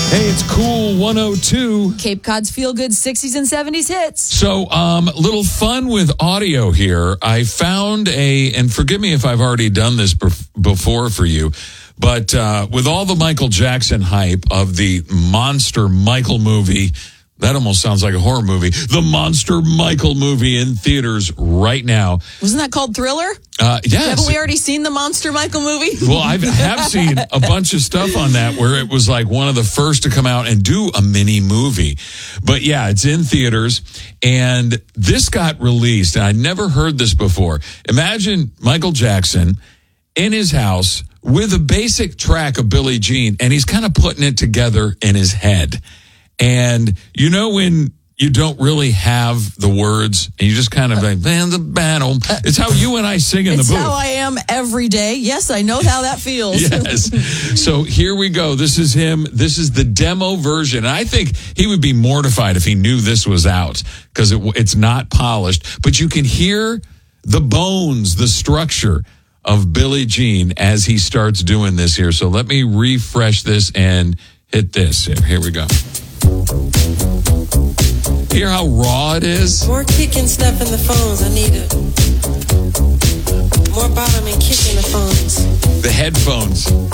Hey, it's Cool 102. Cape Cod's feel-good 60s and 70s hits. So, little fun with audio here. I found and forgive me if I've already done this before for you, but with all the Michael Jackson hype of the Monster Michael movie, that almost sounds like a horror movie. The Monster Michael movie in theaters right now. Wasn't that called Thriller? Yes. Haven't we already seen the Monster Michael movie? Well, I have seen a bunch of stuff on that where it was like one of the first to come out and do a mini movie. But yeah, it's in theaters. And this got released. And I never heard this before. Imagine Michael Jackson in his house with a basic track of Billie Jean, and he's kind of putting it together in his head. And you know when you don't really have the words and you just kind of like, man, the battle. It's how you and I sing in the booth. It's how I am every day. Yes, I know how that feels. Yes. So here we go. This is him. This is the demo version. And I think he would be mortified if he knew this was out because it's not polished. But you can hear the bones, the structure of Billie Jean as he starts doing this here. So let me refresh this and hit this. Here we go. Hear how raw it is? More kicking stuff in the phones. I need it. More bottom and kicking the phones. The headphones.